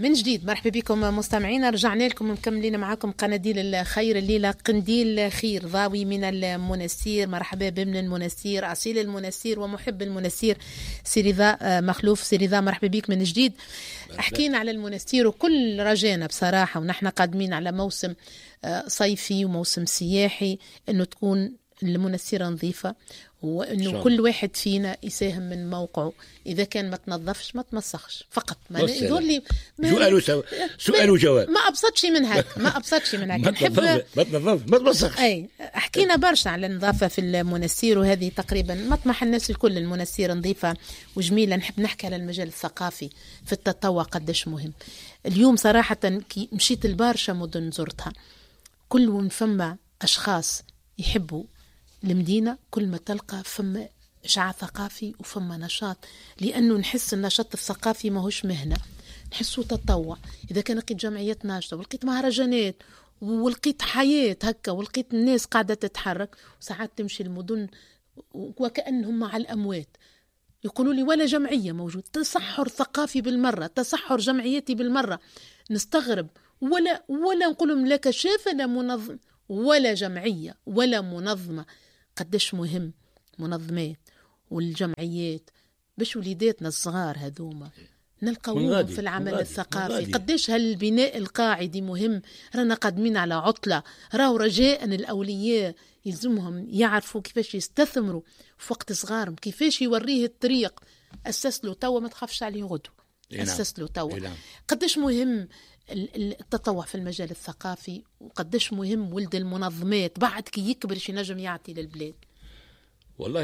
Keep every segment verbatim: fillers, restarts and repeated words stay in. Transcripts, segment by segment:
من جديد مرحبا بكم مستمعينا، رجعنا لكم مكملين معكم قناديل الخير الليلة قنديل خير ضاوي من المنسير. مرحبا بمن المنسير أصيل المنسير ومحب المنسير سيريذا مخلوف. سيريذا مرحبا بك من جديد. حكينا على المنسير وكل رجانا بصراحة ونحن قادمين على موسم صيفي وموسم سياحي انه تكون المنسيرة نظيفة وانه كل واحد فينا يساهم من موقعه. اذا كان ما تنظفش ما تمسخش فقط. ما يقول لي سؤال سو... سؤال وجواب. ما ابسطش من هيك ما ابسطش من هيك. نحب ما تنظف ما تمسخش. اي حكينا برشا على النظافه في المنسير وهذه تقريبا مطمح الناس الكل. المنسير نظيفه وجميله. نحب نحكي على المجال الثقافي في التطوع قداش مهم. اليوم صراحه كي مشيت البرشا مدن زرتها كل من فما اشخاص يحبوا المدينة كل ما تلقى فما إشعاع ثقافي وفما نشاط. لأنه نحس النشاط الثقافي ما هوش مهنة، نحسه تطوع. إذا كان لقيت جمعيات ناشطة ولقيت مهرجانات ولقيت حياة هكا ولقيت الناس قاعدة تتحرك. وساعات تمشي المدن وكأنهم مع الأموات يقولوا لي ولا جمعية موجود. تصحر ثقافي بالمرة، تصحر جمعياتي بالمرة. نستغرب ولا ولا نقولهم لك شاف لا منظم ولا جمعية ولا منظمة. قداش مهم منظمات والجمعيات باش وليداتنا الصغار هذوما نلقاوهم في العمل مغادي. الثقافي. مغادي. قداش هالبناء القاعدي مهم. رانا قادمين على عطلة، راو رجاء الأولياء يلزمهم يعرفوا كيفاش يستثمروا في وقت صغارهم، كيفاش يوريه الطريق. أسس له توا ما تخافش عليه غدو. أسس له توا. قداش مهم التطوع في المجال الثقافي وقداش مهم ولد المنظمات بعد كي يكبر شي نجم يعطي للبلاد. والله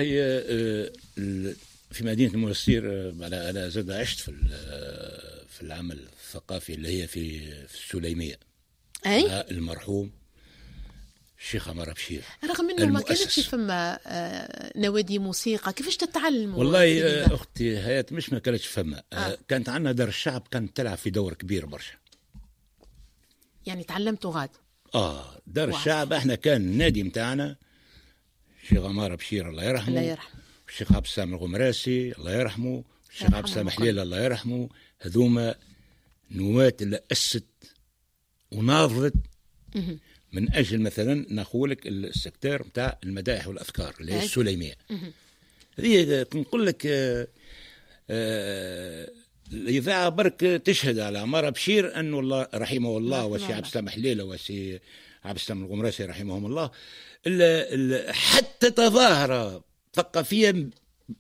في مدينة المنسير أنا زاد عشت في في العمل الثقافي اللي هي في في السليمية. أي المرحوم الشيخ عمار بشير. رغم انه ما كانتش فما نوادي موسيقى كيفاش تتعلموا؟ والله اختي هيا مش ما كانتش فما. آه. كانت عندنا دار الشعب كانت تلعب في دور كبير برشا. يعني تعلمتوا غاد؟ اه دار وعف. الشعب احنا كان النادي متاعنا الشيخ عمار بشير الله يرحمه، الله يرحمه، الشيخ عبد السلام الغمراسي الله يرحمه، الشيخ عبد السلام حليل الله يرحمه. هذوما نواة اللي أسست وناضلت من أجل مثلا نقولك السكتار متاع المدائح والأذكار اللي هي السليمية. هذه نقول لك آه آه الإذاعة برك تشهد على عمار بشير أنه الله رحمه الله وسي عبد السلام حليلة وسي عبد السلام الغمراسي رحمهم الله ال ال حتى تظاهرة ثقافية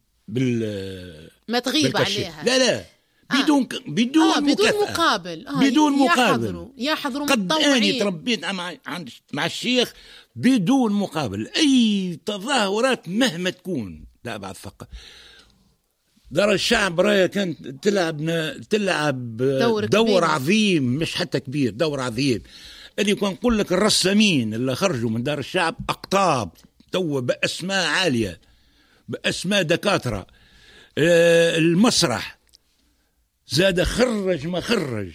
بال ما تغيب بالكشف. عليها. لا لا بدون آه. بدون آه بدون مقابل آه بدون مقابل. يحضروا قد أني تربيت مع مع الشيخ بدون مقابل. أي تظاهرات مهما تكون لا بعد ثقة. دار الشعب راية كانت تلعب تلعب دور, دور عظيم مش حتى كبير، دور عظيم. اللي كان نقول لك الرسامين اللي خرجوا من دار الشعب أقطاب تو بأسماء عالية بأسماء دكاترة. آه المسرح زاد خرج ما خرج.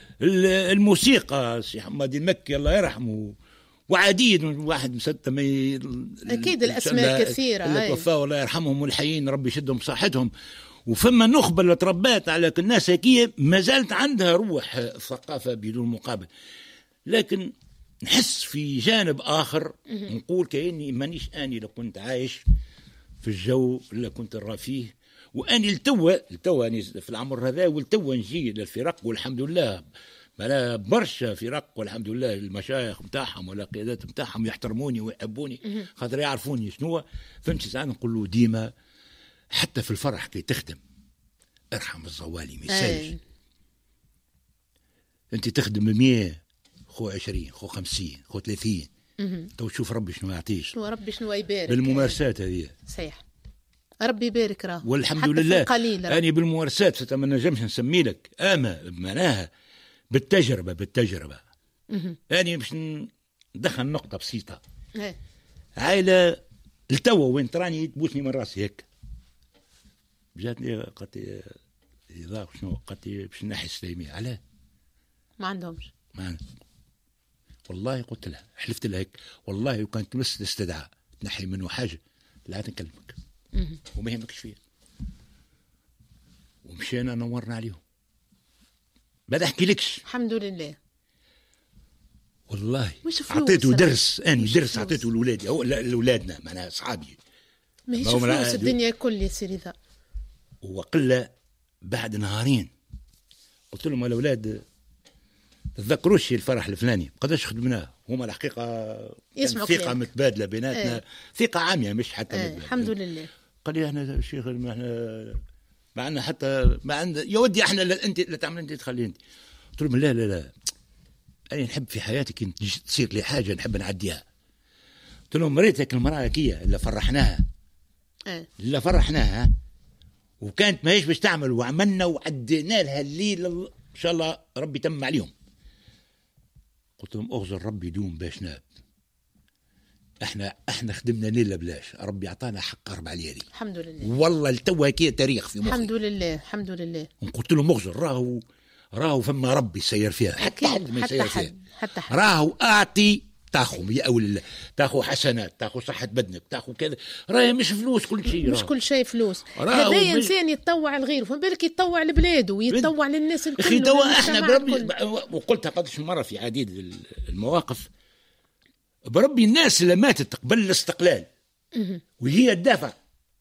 الموسيقى سي حمادي المكي الله يرحمه وعديد من واحد مسدة مي... أكيد الأسماء كثيرة اللي توفاوا الله يرحمهم والحيين ربي يشدهم بصحتهم. وفما نخبة اللي تربات على الناس هكية ما زالت عندها روح الثقافة بدون مقابل. لكن نحس في جانب آخر نقول كأني مانيش أني لو كنت عايش في الجو اللي كنت نرى فيه وأني التوى التوى أني في العمر هذا والتوى نجي للفرق والحمد لله بلا برشا فرق والحمد لله المشايخ متاعهم ولا قيادات متاعهم يحترموني ويحبوني خاطر يعرفوني شنو فهمت. ساعات نقول له ديما حتى في الفرح كي تخدم ارحم الزوالي ميساج. انت تخدم مية خو عشرين خو خمسين خو ثلاثين تو شوف ربي شنو يعطيش شنو ربي شنو يبارك بالممارسات هذه. صحيح ربي يبارك راه والحمد لله. أنا بالممارسات حتى ما نجمش نسمي لك اما معناها بالتجربة بالتجربة. أنا باش ندخل نقطة بسيطة. هي. عائلة التوا وين تراني تبوسني من راسي هيك جاتني قالت لي إذا شنو قالت لي باش نحي السليمية علاه ما عندهمش ما والله قلت لها حلفت لها هيك والله وكانت تمس الاستدعاء تنحي منه حاجة لا تكلمك وما يهمكش فيها. ومشينا نورنا عليهم بعد احكي لكش الحمد لله والله اعطيته درس اني درس اعطيته لاولادي او لاولادنا معناها اصحابي ماهيش فلوس الدنيا كل يا سيدي ذا. وقله بعد نهارين قلت لهم الاولاد تذكروش الفرح الفلاني قداش خدمناه هما الحقيقه ثقه متبادله بيناتنا ايه. ثقه عاميه مش حتى ايه. الحمد لله. قال لي احنا الشيخ ما احنا ما عندنا حتى ما عندنا يا ودي احنا لا انت لا تعمل انت تخلي انت. قلت لهم لا لا لا انا نحب في حياتي كي تصير لي حاجه نحب نعديها. قلت لهم مريتك المراه كيا اللي فرحناها ايه. اللي فرحناها وكانت ماهيش باش تعمل وعملنا وعدينا لها الليل ان شاء الله ربي تم عليهم. قلت لهم اغزر ربي يدوم باش ناب احنا احنا خدمنا ليله بلاش ربي اعطانا حق اربع ليالي الحمد لله والله لتوا كي تاريخ في مخي الحمد لله الحمد لله. قلت لهم اغزر راهو راهو فما ربي يسير فيها حتى حد ما يسير فيها حتى حد راهو اعطي تاخو يا اولي الله تاخو حسنات تاخو صحه بدنك تاخو كذا راهي مش فلوس كل شيء مش كل شيء فلوس. هذا انسان يتطوع لغيره فما بالك يتطوع لبلاده ويتطوع للناس الكل. اخي توا احنا بربي وقلتها قدش مره في عديد المواقف بربي الناس اللي ماتت قبل الاستقلال وهي تدافع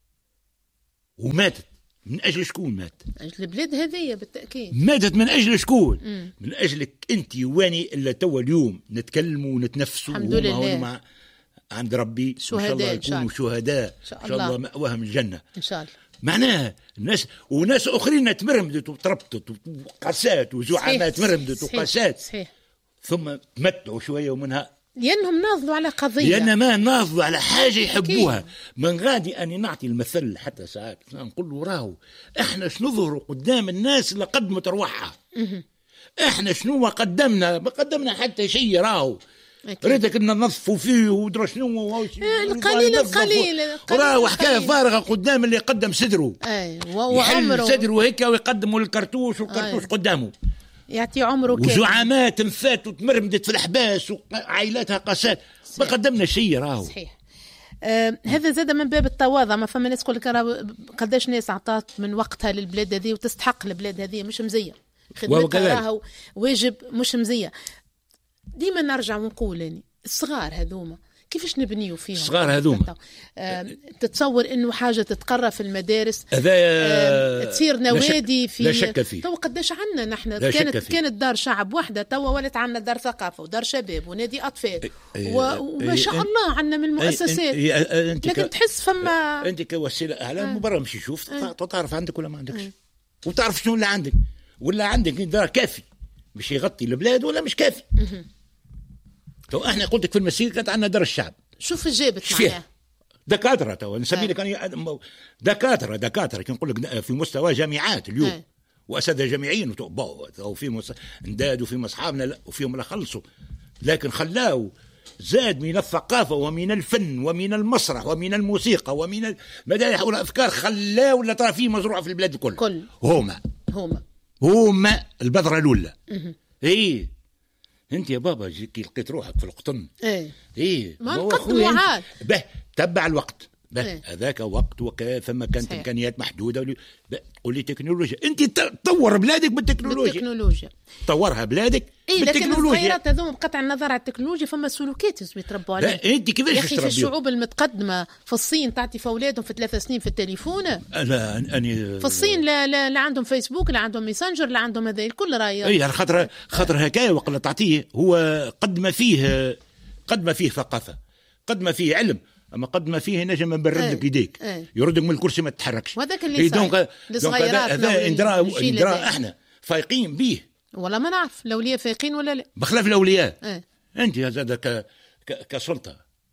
وماتت من اجل شكون مات؟ من اجل البلاد هذية بالتاكيد. ماتت من اجل شكون؟ مم. من اجلك انت واني اللي توا اليوم نتكلموا ونتنفسوا الحمد لله مع عند ربي شهداء ان شاء الله يكونوا شهداء ان شاء الله مأواهم الجنه ان شاء الله. معناها الناس وناس اخرين تمرمدت وتربطت وقاسات وزعامات مرمدت وقاسات صحيح. ثم تمتعوا شويه ومنها لأنهم ناضلوا على قضية لأن ما ناضلوا على حاجة يحبوها. من غادي أني نعطي المثل حتى ساعات نقول له راهو إحنا شنظهروا قدام الناس اللي قدمت أرواحها إحنا شنو قدمنا ما قدمنا حتى شيء راهو ريتك إن ننظفوا فيه ودرا شنو القليل القليل راهو حكاية فارغة قدام اللي قدم صدره وعمره صدره هيك ويقدموا الكرتوش والكرتوش قدامه يعطي عمره كامل وزعامات انفات وتمرمدت في الحباس وعائلاتها قاسات ما قدمنا شيء راهو. صحيح. آه هذا زاد من باب التواضع. ما فما ناس تقول لك قداش ناس عطات من وقتها للبلاد هذه وتستحق البلاد هذه مش مزيه خدمتها راهو واجب مش مزيه. ديما نرجع ونقول يعني الصغار هذوما كيفاش نبنيو فيهم الصغار هذوما آه تتصور انه حاجه تتقرى في المدارس آه تصير نوادي في لا شك فيه. تو قداش عندنا نحن كانت كانت دار شعب واحده تو ولات عندنا دار ثقافه ودار شباب ونادي اطفال وما شاء الله عندنا من المؤسسات لكن تحس فما انت كوسيله اعلام برا مش يشوف تعرف عندك ولا ما عندكش وتعرف شنو اللي عندك ولا عندك دار كافي باش يغطي البلاد ولا مش كافي. تو احنا قلت لك في المسير كانت عندنا دار الشعب شوف جابت معاها دكاتره تو نسمي لك انا دكاتره دكاتره كي نقول لك في مستوى جامعات اليوم هي. واساتذه جامعيين وفيهم نداد وفيهم اصحابنا وفيهم لا خلصوا لكن خلاو زاد من الثقافه ومن الفن ومن المسرح ومن الموسيقى ومن المدايح والافكار خلاو اللي ترى فيه مزروعه في البلاد الكل كل. هما هما هما البذره الاولى. ايه انت يا بابا كي لقيت روحك في القطن ايه ايه ما نقدموا عاد به تبع الوقت به إيه؟ هذاك وقت وكا ثم كانت امكانيات محدوده تقول لي تكنولوجيا انت طور بلادك بالتكنولوجيا بالتكنولوجيا طورها بلادك إيه بالتكنولوجيا. لكن الصغيرات هذوما بقطع النظر على التكنولوجيا فما سلوكات لازم يتربوا عليها. انت كيفاش يا اخي في الشعوب المتقدمه في الصين تعطي في اولادهم في ثلاث سنين في التليفون. لا اني في الصين لا لا, لا عندهم فيسبوك لا عندهم ميسنجر لا عندهم هذا الكل راهي اي على خاطر خاطر هكايا وقت تعطيه هو قد ما فيه قد ما فيه ثقافه قد ما فيه علم اما قد ما فيه نجم نبرد لك يديك يردك من الكرسي ما تتحركش وهذاك اللي صاير هذا اندرا احنا فايقين به ولا ما نعرف الاولياء فايقين ولا لا بخلاف الاولياء ايه. انت هذا ك... ك... كسلطه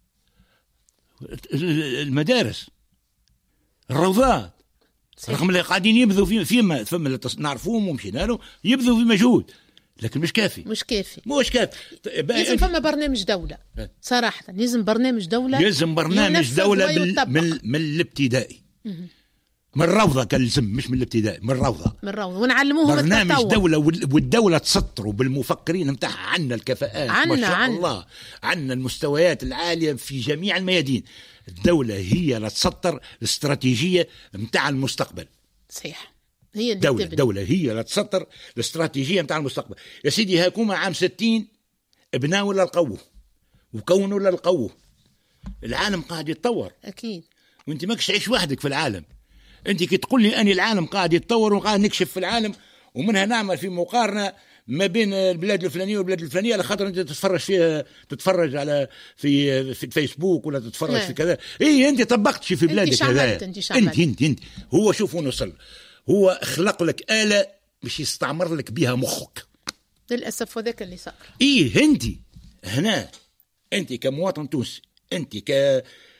المدارس الروضات رغم اللي قاعدين يبذوا في فيما فما اللي نعرفوهم ومشينا له يبذوا في مجهود لكن مش كافي مش كافي مش كافي. لازم فما برنامج دولة صراحة لازم برنامج دولة لازم برنامج دولة بال... من من الابتدائي من الروضة كالزم مش من الابتدائي من الروضة من الروضة ونعلموهم برنامج التطور. دولة والدولة تسطر بالمفكرين نتاعها عنا الكفاءات عنا ما شاء عنا. الله عنا المستويات العالية في جميع الميادين. الدولة هي اللي تسطر الاستراتيجية نتاع المستقبل صحيح هي اللي دولة تبني. دولة هي اللي تسطر الاستراتيجية متاع المستقبل. يا سيدي هاكوما عام ستين ابناء ولا القوه وكون ولا القوه. العالم قاعد يتطور اكيد، وانت ماكش تعيش وحدك في العالم. انت كي تقول لي اني العالم قاعد يتطور وقاعد نكشف في العالم ومنها نعمل في مقارنه ما بين البلاد الفلانيه والبلاد الفلانيه على خاطر انت تتفرج فيها، تتفرج على في في الفيسبوك ولا تتفرج لا. في كذا. اي انت طبقت شي في بلادك هذا. انت انت انت انت هو شوف وين وصل. هو خلق لك آلة باش يستعمر لك بها مخك. للاسف وذاك اللي صار. ايه انت هنا انت كمواطن تونسي، انت ك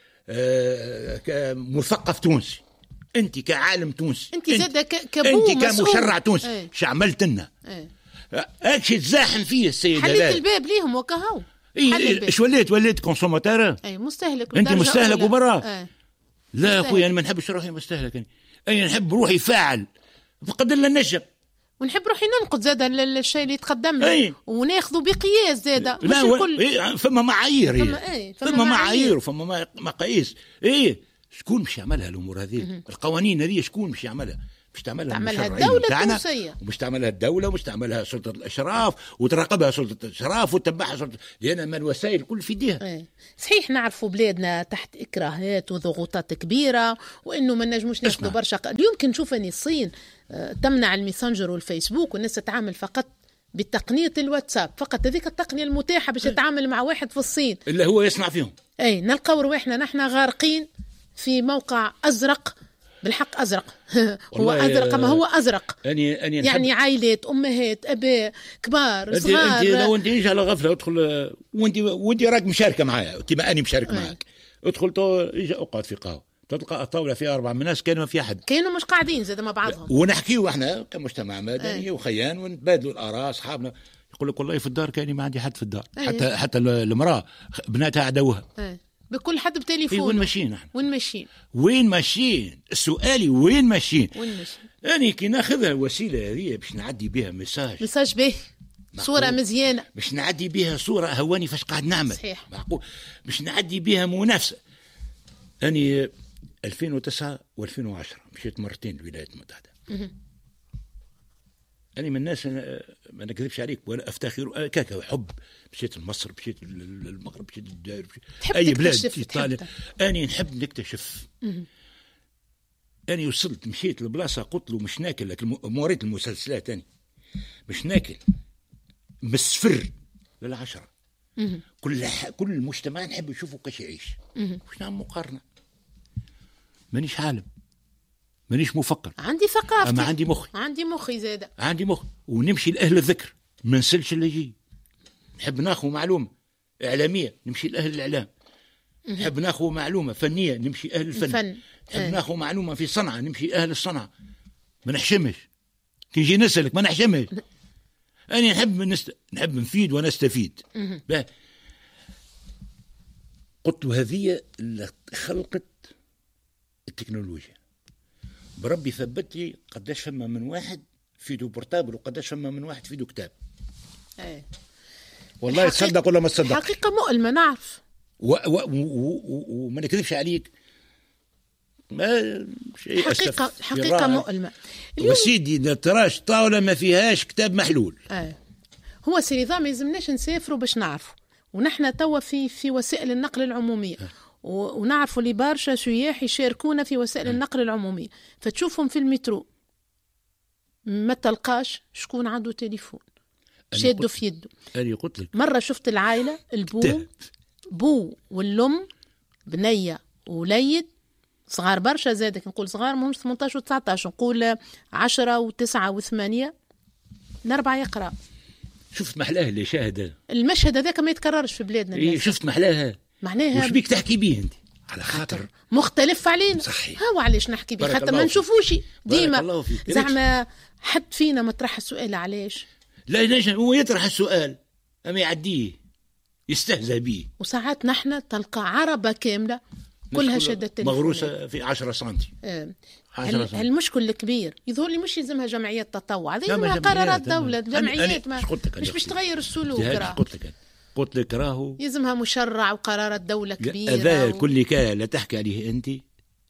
آه كمثقف تونسي، انت كعالم تونسي، انت زاد كبو انت كمشرع تونسي. ايه. شو عملت لنا؟ ايه. هاكش تزاحم فيه السيد هذا. حليت الباب ليهم وكهو. ايه ايش وليت؟ وليت كونسوماتور. اي مستهلك. انت مستهلك وبرا. ايه. لا اخويا انا ما نحبش روحي مستهلك، انا اي نحب روحي فاعل فقد لنا النجم، ونحب روحي ننقد زاد الشيء اللي يتقدم لي. أي. وناخذه بقياس زاد. لا و... كل... إيه فما معايير. فما, ايه. فما, فما معايير وفما مقاييس. ايه شكون باش يعملها الامور هذه؟ القوانين هذه شكون باش يعملها؟ باش تعملها تعملها الدولة التونسية، ومش تعملها الدولة، ومش تعملها سلطة الإشراف وتراقبها سلطة الإشراف وتتبعها سلطة، لأن ما الوسائل كل في يديها. ايه. صحيح نعرفوا بلادنا تحت إكراهات وضغوطات كبيرة وإنه ما نجموش ناخذوا برشا. اليوم كنشوف أن الصين تمنع الميسنجر والفيسبوك والناس تتعامل فقط بتقنية الواتساب فقط. هذيك التقنية المتاحة باش تتعامل مع واحد في الصين اللي هو يصنع فيهم. أي نلقاو رواحنا نحن غارقين في موقع أزرق، بالحق أزرق هو أزرق ما هو أزرق. أني أني يعني عائلات، أمهات، أباء، كبار، صغار. أنت لو أنت إيش على غفلة ادخل وأنت وأنت راك مشاركة معايا كما أني مشارك معك، ادخل تو إيش أقعد في قهوة تلقى الطاولة فيها أربع ناس كانوا ما في أحد، كانوا مش قاعدين زاد مع بعضهم ونحكيوا إحنا كمجتمع مدني وخيان ونتبادلوا الآراء أصحابنا. يقول لك والله في الدار كاني ما عندي حد في الدار. أيه. حتى حتى المرأة بناتها عدوها. أيه. بكل حد بتليفون. وين ماشيين احنا؟ وين ماشيين؟ وين ماشيين؟ السؤالي وين ماشيين؟ وين ماشيين؟ أنا كي ناخذها الوسيلة هذه باش نعدي بها ميساج. ميساج به. صورة مزيانة. باش نعدي بها صورة هواني فاش قاعد نعمل. صحيح. معقول. باش نعدي بها منافسة. أنا ألفين وتسعة وألفين وعشرة مشيت مرتين الولايات المتحدة. أنا من الناس ما نكذبش عليك ولا أفتخر كاكا حب. مشيت لمصر، مشيت للمغرب، مشيت للجزائر، أي بلاد في إيطاليا. أنا نحب نكتشف. أنا وصلت مشيت لبلاصة قلت له مش ناكل لك موريت المسلسلات أنا مش ناكل من الصفر للعشرة. كل كل المجتمع نحب يشوفه كيش يعيش. مش نعمل مقارنة. مانيش عالم، مانيش مفكر، عندي ثقافة، أما عندي مخي، عندي مخي زادة، عندي مخ. ونمشي لأهل الذكر ما نسلش اللي يجي. نحب ناخذ معلومة إعلامية نمشي لأهل الإعلام. نحب ناخذ معلومة فنية نمشي أهل الفن. الفن. نحب اه. ناخذ معلومة في صنعة نمشي أهل الصنعة. ما نحشمش كي نجي نسألك ما نحشمش. أنا نحب نست... نحب نفيد ونستفيد. قلت له هذه اللي خلقت التكنولوجيا. بربي ثبت لي قداش فما من واحد في دو بورتابل وقداش فما من واحد في دو كتاب. ايه. والله تصدق ولا ما تصدق؟ حقيقة مؤلمة نعرف. وما نكذبش عليك ما شيء حقيقة حقيقة مؤلمة. وسيدي تراش طاولة ما فيهاش كتاب محلول. ايه. هو سيريضا ما يلزمناش نسافروا باش نعرفوا، ونحن توا في في وسائل النقل العمومية. أه. ونعرفوا لي برشا سياح يشاركونا في وسائل النقل العمومية، فتشوفهم في المترو ما تلقاش شكون عنده تليفون شاده في يده. أنا قلت لك مرة شفت العائلة البو بو واللم بنية وليد صغار برشا زادك، نقول صغار مهمش ثمانية عشر و تسعة عشر، نقول عشرة وتسعة وثمانية الأربعة يقرأ. شفت محلاه اللي شاهد المشهد هذاك ما يتكررش في بلادنا. إيه شفت محلاها معناها وش بيك تحكي بيه انت على خاطر مختلف علينا. صحيح. هو علاش نحكي بيه خاطر ما نشوفوش ديما زعما حد فينا مطرح السؤال علاش لا ينجم هو يطرح السؤال اما يعديه يستهزأ به. وساعات نحن تلقى عربة كاملة كلها شادة التليفون مغروسة في عشرة سنتي. آه. المشكل الكبير يظهر لي مش يلزمها جمعيات تطوع، هذه يلزمها قرارات دولة. جمعيات ما مش باش تغير السلوك. قلت لك قلت لك راهو يلزمها مشرع وقرارات دولة كبيرة. هذا و... كل كان لا تحكي عليه أنت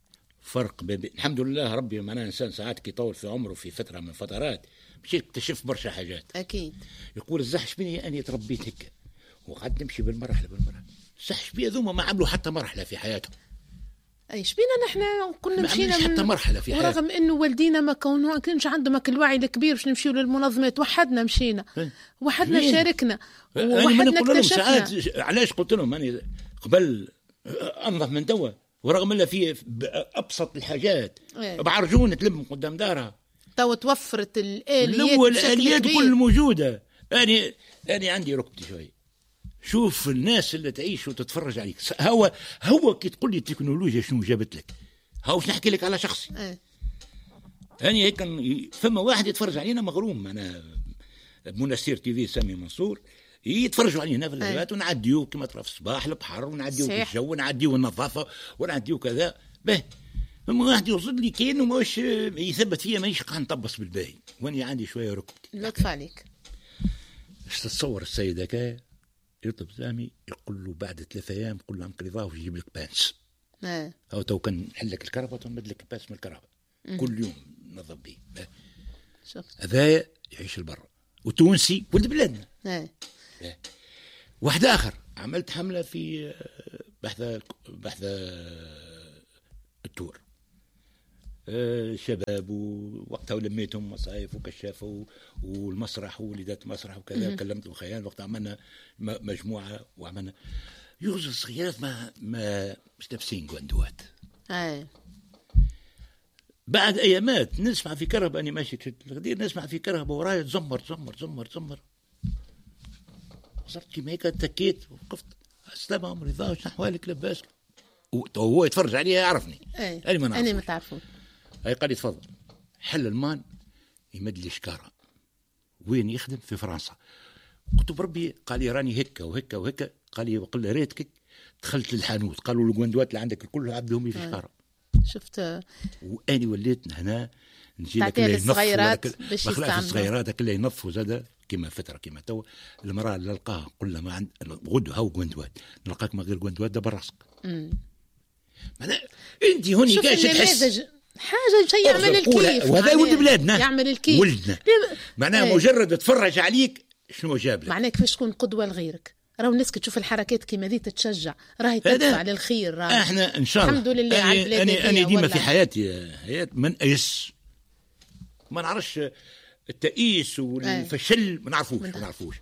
فرق بين الحمد لله ربي معناها إنسان ساعات كي يطول في عمره في فترة من فترات مشيت اكتشف برشا حاجات. أكيد. يقول الزحش بني أني تربيت هكا وقعدت نمشي بالمرحلة بالمرحلة. الزحش بي ذوما ما عملوا حتى مرحلة في حياتهم. أي شبينا نحن كنا مشينا حتى مرحلة في حياتهم. ورغم إنه والدينا ما كانوا كانش عندهم الوعي الكبير باش نمشيو للمنظمات، وحدنا مشينا وحدنا مين؟ شاركنا وحدنا اكتشفنا. ساعات علاش قلت لهم أنا قبل أنظف من توا، ورغم الله في أبسط الحاجات أيه. بعرجون تلم قدام دارها توا توفرت الآليات الأول الآليات كل موجودة. أنا أنا عندي ركبتي شوي، شوف الناس اللي تعيش وتتفرج عليك. هو هو كي تقول لي التكنولوجيا شنو جابت لك، هاو باش نحكي لك على شخصي. أيه. أنا هيك فما واحد يتفرج علينا مغروم، أنا منسير تي في سامي منصور يتفرجوا علينا في الغابات أيه. ونعديو كما ترى في الصباح البحر ونعديو في الجو ونعديو النظافة ونعديو كذا به. فما واحد يوصل لي كأنه ماش يثبت فيا مانيش قاعد نطبس بالباهي واني عندي شويه ركبتي. لطف عليك. اش تتصور السيد هكا يطلب سامي يقول له بعد ثلاثة ايام قول له انقلضاه ويجيب لك بانس. اه او تو كان نحل لك الكهرباء ونمد لك بانس من الكهرباء كل يوم نظف به. شفت هذا يعيش البر وتونسي ولد بلادنا. اه واحد اخر عملت حمله في بحث بحث التور شباب ووقتها ولميتهم مصايف وكشافه والمسرح ووليدات مسرح وكذا. كلمت بخيال وقت عملنا مجموعه وعملنا يوجد صغيرات ما ما مش نفسين جواندوات. اي بعد ايامات نسمع في كهرباء اني ماشي الغدير نسمع في كهرباء ورايا تزمر تزمر تزمر تزمر صرت كيما هيك تكيت وقفت السلام عمري ضاع شنو احوالك لاباس وهو يتفرج عليا يعرفني. اي انا ما انا ما تعرفون. هاي قال لي تفضل حل المان يمد لي شكاره وين يخدم في فرنسا. قلت بربي قال لي راني هكا وهكا وهكا. قال لي وقل ريتك دخلت للحانوت قالوا الجواندوات اللي عندك الكل عبدهم لي في شكاره. شفت واني وليت هنا نجي لك الصغيرات باش يستعملوا الصغيرات كلها ينظفوا زاده كما فتره كما تو المراه اللي نلقاها قل لها ما عند غدوه هاو جواندوات نلقاك ما غير جواندوات دبر راسك. معناها انت هوني كاش تحس حاجه شيء يعمل الكيف وهذا ولد بلادنا يعمل الكيف ولدنا معناها ايه. مجرد تفرج عليك شنو جاب لك معناها كيفاش تكون قدوه لغيرك. راهو الناس تشوف الحركات كيما ذي تتشجع راهي تدفع للخير. راهي احنا ان شاء الله الحمد لله على البلاد. انا انا ديما في حياتي حياة من ايس ما نعرفش التأييس والفشل ما نعرفوش ما نعرفوش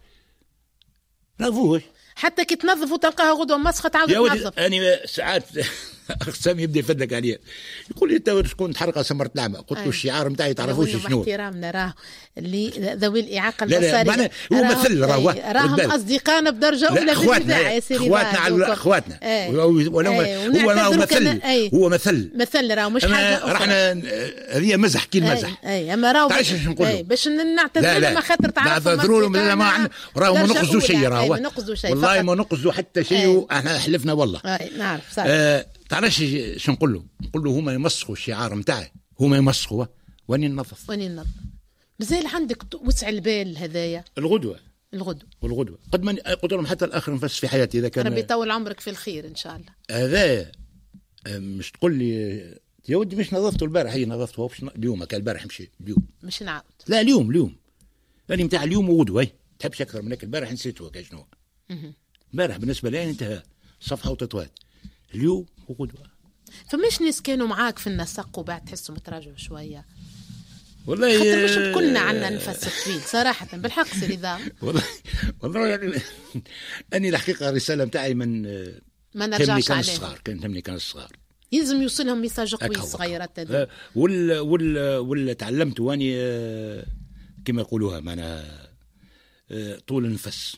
ما نعرفوش حتى كي تنظف وتلقاها غدوه مسخه تعاود تنظف. انا ساعات سامي يبدا يفدك عليا يقول لي انت شكون تحرق سمرة العمى. قلت له الشعار نتاعي تعرفوش شنو. احترامنا راه اللي ذوي الاعاقه البصريه هو مثل راهو راهم اصدقائنا بدرجه اولى بالاذاعه يا سيدي اخواتنا على اخواتنا ولو هو مثل هو مثل مثل راهو مش حاجه اخرى. رحنا هذه مزح كي المزح اي اما راهو باش نعتذر لهم خاطر تعرفوا نعتذروا لهم ما راهو ما نقصدوا شيء راهو والله ما نقصدوا حتى شيء احنا حلفنا والله. اي نعرف صح. تعرفش شو نقول له؟ نقول له هما يمسخوا الشعار نتاعي هما يمسخوا واني ننظف واني ننظف. مازال عندك وسع البال هذايا الغدوه الغدوه والغدوه قد ما قلت لهم حتى الاخر نفس في حياتي اذا كان ربي يطول عمرك في الخير ان شاء الله. هذا مش تقول لي يا ودي مش نظفته البارح هي نظفته اليوم كان البارح مشي اليوم مش نعاود لا اليوم اليوم يعني نتاع اليوم وغدوه تحبش اكثر من هيك. البارح نسيته كاش شنو البارح بالنسبه لي انتهى صفحه وتطوات اليوم وغدوه. فمش ناس كانوا معاك في النسق وبعد تحسوا متراجعوا شويه والله حتى مش كلنا عنا نفس طويل صراحه بالحق سيدي ذا والله والله يعني اني الحقيقه الرساله نتاعي من ما نرجعش عليه الصغار كان تمني كان الصغار يلزم يوصلهم ميساج قوي الصغيرات هذو ولا ولا ولا تعلمت واني كما يقولوها معناها طول النفس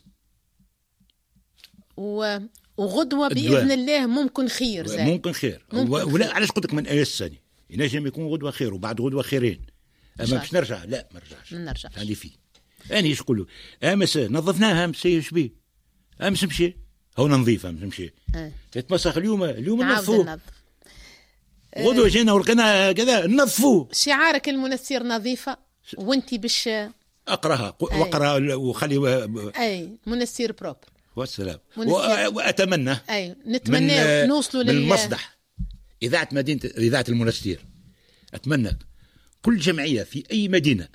و وغدوة بإذن الله ممكن خير زي. ممكن خير ممكن ولا علاش قلت لك من أي السنة ينجم يكون غدوة خير وبعد غدوة خيرين. أما باش نرجع لا ما نرجعش ما نرجعش عندي فيه أنا إيش نقول له أمس نظفناها أمس إيش بيه أمس مشي هو نظيف أمس مشي أه. يتمسخ اليوم اليوم نظفوه غدوة جينا ولقينا كذا نظفوه. شعارك المنسير نظيفة وانتي باش أقرأها وأقرأ وخلي أي منسير بروب والسلام وأتمنى أي نتمنى نوصلوا للمصدح إذاعة مدينة إذاعة المنستير أتمنى كل جمعية في أي مدينة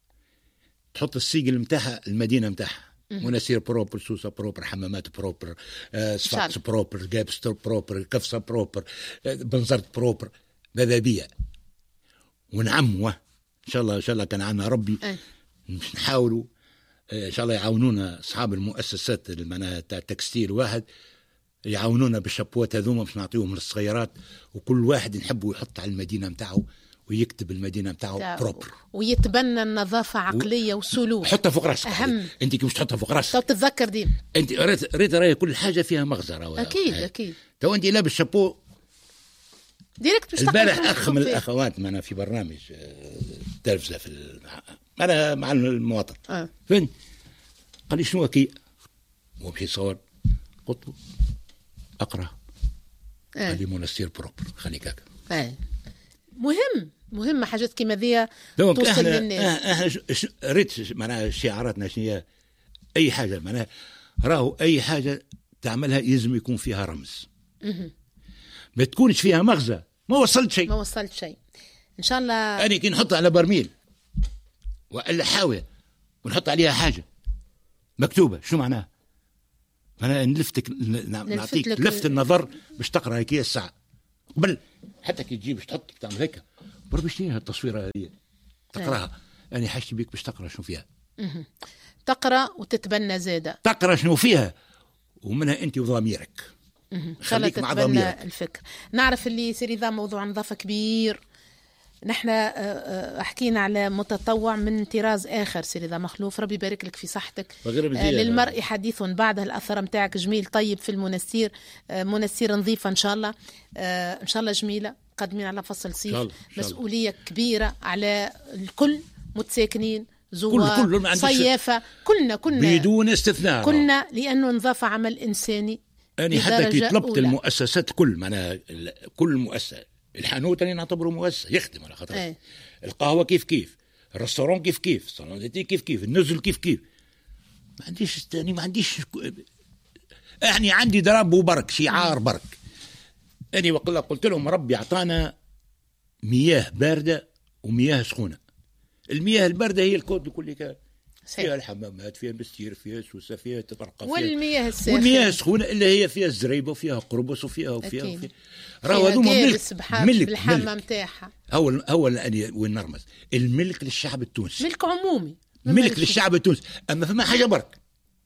تحط السيجل متاعها المدينة متاعها، منستير بروبر، سوسة بروبر، حمامات بروبر، آه صفاقس بروبر، جابستر بروبر، كفصة بروبر، آه بنزرت بروبر، ماذا بيا ونعموا إن شاء الله. إن شاء الله كان عنا ربي مش نحاولوا آه إن شاء الله يعاونونا أصحاب المؤسسات معناها تاع تكستيل واحد يعاونونا بالشابوات هذوما باش نعطيهم للصغيرات، وكل واحد نحبوا يحط على المدينة متاعه ويكتب المدينة متاعه بروبر، ويتبنى النظافة عقلية و... وسلوك. حطها فوق راسك أهم. أنت كي مش تحطها فوق راسك تو تتذكر ديما أنت ريت ريت راهي كل حاجة فيها مغزى. أكيد هاي. أكيد تو أنت لابس شابو ديريكت. البارح أخ من الأخوات معنا في برنامج تلفزة في أنا مع المواطن أه. فين قال لي شنو كي ومشي صور قلت له أقرأ أه. قال لي منستير بروبر خليك هكا أه. مهم مهمة حاجات كيما ذي توصل للناس. احنا ريت معناها شعاراتنا شنو اي حاجه معناها راهو اي حاجه تعملها يلزم يكون فيها رمز، ما تكونش فيها مغزى ما وصلت شيء. ما وصلت شيء ان شاء الله. انا كي نحط على برميل ولا حاويه ونحط عليها حاجه مكتوبه شو معناها؟ انا نلفتك نعطيك لفت النظر باش تقرا هيك الساعه قبل حتى كي تجي باش تحط تعمل هيك بربي شنو التصويره هذه تقراها. يعني حاجتي بيك باش تقرا شنو فيها، تقرا وتتبنى زاده، تقرا شنو فيها ومنها انت وضميرك خليك مع ضميرك الفكر. نعرف اللي سيري ذا موضوع نظافه كبير. نحن حكينا على متطوع من طراز اخر سيري ذا مخلوف، ربي يبارك لك في صحتك. للمرء حديث بعده، الاثر متاعك جميل طيب في المنستير، منستير نظيفه ان شاء الله، ان شاء الله جميله قادمين على فصل صيف، مسؤوليه كبيره على الكل، متساكنين زوار كل كل صيافه كلنا كلنا بدون استثناء كلنا، لانه نظافه عمل انساني. أنا حتى كي طلبت المؤسسات كل معناها كل مؤسسه، الحانوت اللي نعتبره مؤسسه يخدم على خاطر ايه. القهوه كيف كيف، الرestaurant كيف كيف، الصالون كيف كيف، النزل كيف كيف. ما عنديش يعني ما عنديش يعني عندي ضرب وبرك شعار برك. أنا وقل قلت لهم ربي أعطانا مياه باردة ومياه سخونة. المياه الباردة هي الكود لكل كان فيها الحمامات، فيها المستير، فيها سوسة، فيها تطرقة، والمياه الساخنة، والمياه السخونة اللي هي فيها الزريبة وفيها قربص وفيها وفيها وفيها راهو هذوما ملك ملك بالحمام تاعها. أول أول أني وين نرمز الملك للشعب التونسي، ملك عمومي، ملك للشعب التونسي. أما فما حاجة برك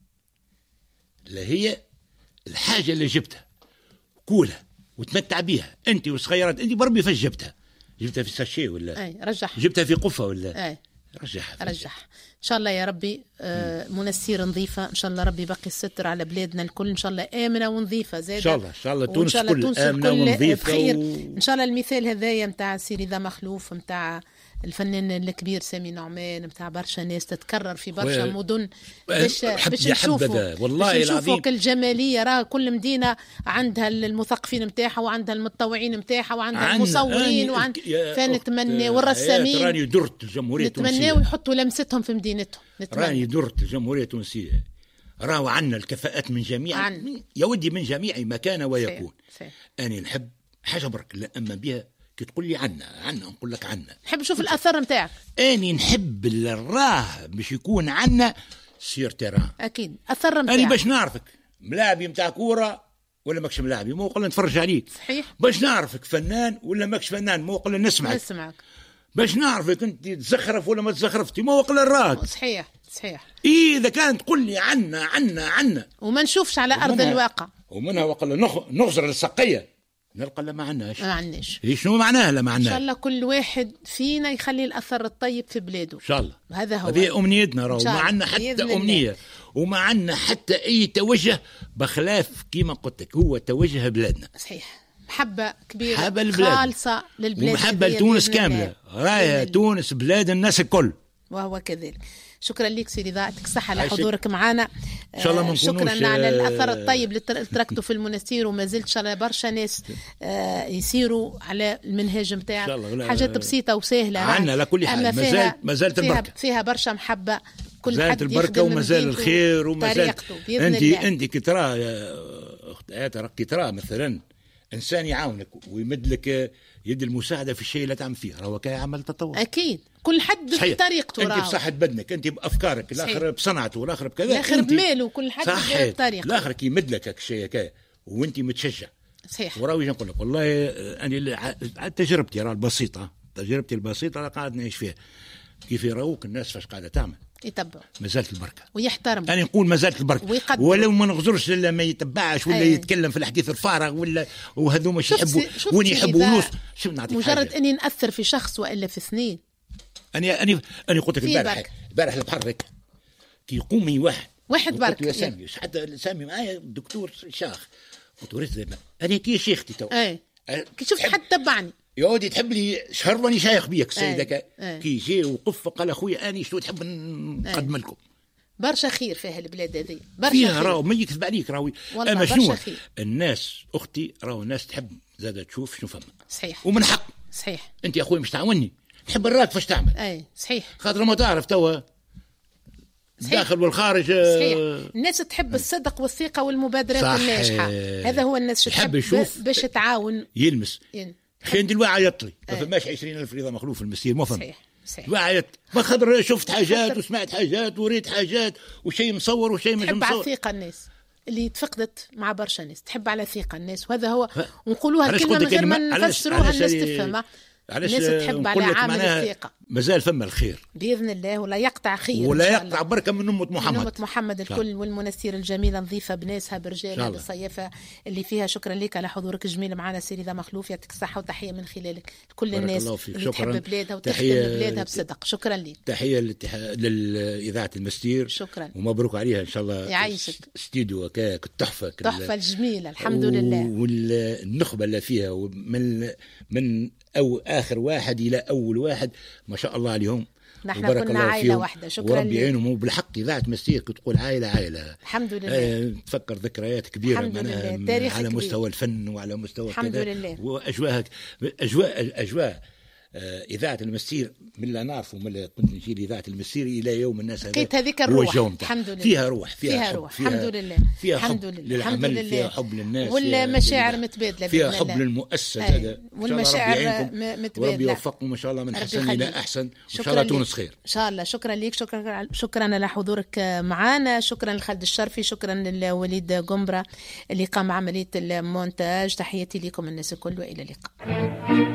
اللي هي الحاجة اللي جبتها كولها وتمتع بيها أنت وصغيرات. أنت بربي فاش جبتها؟ جبتها في ساشيه ولا أي رجح، جبتها في قفة ولا أي رجح رجح. إن شاء الله يا ربي آه منستير نظيفة إن شاء الله، ربي باقي الستر على بلادنا الكل إن شاء الله، آمنة ونظيفة زادة إن شاء الله. إن شاء الله تونس كل آمنة ونظيفة و... إن شاء الله. المثال هذايا متاع سيري ذا مخلوف، متاع الفنان الكبير سامي نعمان، متاع برشا ناس تتكرر في برشا و... مدن باش باش نشوفوا والله العظيم كل جمالية. راه كل مدينة عندها المثقفين متاعها وعندها المتطوعين متاعها وعندها عن... المصورين وعند فنتمنى والرسامين. راني درت الجمهورية التونسية، نتمنى ويحطوا لمستهم في مدينتهم. راني درت الجمهورية التونسية، راهو عنا الكفاءات من جميع عن... يا ودي من جميع مكان ويكون. أنا نحب حاجة برك لأما بها كي تقول لي عنا عنا نقول لك عنا، نحب نشوف الأثر متاعك. أنا نحب الراه باش يكون عنا سير تيران. أكيد أثر متاعك. أنا باش نعرفك ملاعبي متاع كورة ولا ماكش ملاعبي، مو قلنا نتفرج عليك. صحيح. باش نعرفك فنان ولا ماكش فنان، مو قلنا نسمعك. نسمعك. باش نعرفك انت تزخرف ولا ما تزخرفتي، ما هو قل الراك. صحيح صحيح. اذا كانت تقول لي عنا عنا عنا وما نشوفش على ارض الواقع، ومنها وقل نغزر للسقيه نلقى لا ما عندناش ما عندناش. شنو معناها لا ما عندناش؟ ان شاء الله كل واحد فينا يخلي الاثر الطيب في بلاده ان شاء الله. هذا هو، هذه امنيتنا. راهو ما عندنا حتى امنيه وما عندنا حتى اي توجه بخلاف كيما قلت لك هو توجه بلادنا. صحيح. محبة كبيرة خالصة للبلاد ومحبة لتونس كاملة. رايها تونس بلاد الناس الكل، وهو كذلك. شكرا لك سيدي، يعطيك الصحة لحضورك معنا إن شاء الله. ما شكرا على الأثر الطيب اللي تركته في المنستير، وما زلت إن شاء الله برشا ناس يسيروا على المنهاج متاعك. حاجات بسيطة وسهلة عنا على كل حال. ما ما زالت البركة فيها برشا محبة، كل حد البركة وما زال الخير وما زال. أنت أنت كترى يا أخت آيات كترى مثلا انسان يعاونك ويمد لك يد المساعده في الشيء اللي تعمل فيه، راهو كاي عمل تطور. اكيد كل حد بطريقته، انت بصحه بدنك، انت بافكارك، الاخر بصنعته، والاخر بكذا، الاخر بماله، كل حد بطريقته، الاخر كي يمد لك الشيء كاي وانت متشجع. صحيح. وراوي نقول لك والله انا تجربتي راه البسيطه، تجربتي البسيطه راه قاعد نعيش فيها، كيف يراوك الناس فاش قاعده تعمل يتبعوا، مازالت البركه ويحترم. انا نقول مازالت البركه، ولو ما نغزرش الا ما يتبعش ولا أي. يتكلم في الحديث الفارغ ولا وهذو مش يحبوا وين يحبوا ونص. شوف نعطيك مجرد حاجة. اني ناثر في شخص والا في اثنين. انا انا انا قلت لك البارح البارح البحر هيك كي يقوم واحد واحد برك سامي حتى سامي معايا الدكتور شاخ قلت له انا كي شيختي تو اي كي شفت حد تبعني يا ودي تحب لي شهر راني شايخ بيك السيدة كي جي وقف قال اخويا اني شنو تحب نقدم لكم. برشا خير فيها البلاد هذه، برشا فيها راهو ما يكذب عليك راهو. اما شنو الناس اختي راهو الناس تحب زاد تشوف شنو فما. صحيح. ومن حق. صحيح. انت يا اخوي مش تعاوني تحب نراك فاش تعمل. اي صحيح. خاطر ما تعرف توا الداخل والخارج. صحيح. الناس تحب الصدق والثقه والمبادرات الناجحه، هذا هو الناس تحب يشوف باش تعاون يلمس. خي انت الواعي يطلي ما فماش عشرين ألف رضا مخلوف في المسير ما فهم. صحيح. صحيح. واعي ما خاطر شفت حاجات وسمعت حاجات وريت حاجات وشيء مصور وشيء مش مصور. تحب على الثقه الناس اللي تفقدت مع برشا ناس، تحب على ثقه الناس، وهذا هو ونقولوها الكلمه من غير ما نفسروها الناس تفهمها. الناس تحب على عامل الثقة. مازال فما الخير بإذن الله، ولا يقطع خير ولا يقطع بركة من أمة محمد، أمة محمد الكل، والمنسير الجميلة نظيفة بناسها برجالها بالصيفة اللي فيها. شكرا لك على حضورك الجميل معنا سيدي ذا مخلوف، يعطيك الصحة وتحية من خلالك لكل الناس اللي تحب بلادها وتخدم بلادها بصدق. شكرا لك. تحية للإذاعة المستير. شكرا ومبروك عليها إن شاء الله. يعيشك. استديو التحفة التحفة الجميلة الحمد لله، والنخبة اللي فيها من من أو آخر واحد إلى أول واحد ما شاء الله عليهم. نحن كنا عائلة واحدة. شكرا وربي يعينهم. وبالحق إذاعة مسير تقول عائلة عائلة الحمد لله. آه تفكر ذكريات كبيرة على كبير. مستوى الفن وعلى مستوى الحمد لله. وأجواء أجواء أجواء آه إذاعة المسير من اللي نعرفه من اللي كنت نشيل إذاعة المسير إلى يوم الناس لقيت هذيك الروح الحمد لله. فيها روح فيها, فيها حب روح فيها الحمد لله. فيها حب للعمل، فيها حب للناس والمشاعر متبادلة، فيها حب للمؤسسة هذا والمشاعر متبادلة. وربي يوفقكم إن شاء الله من حسن إلى أحسن، إن شاء الله تونس خير إن شاء الله. شكرا لك. شكرا شكرا على حضورك معنا. شكرا لخالد الشرفي. شكرا لوليد قنبرة اللي قام عملية المونتاج. تحياتي لكم الناس الكل وإلى اللقاء.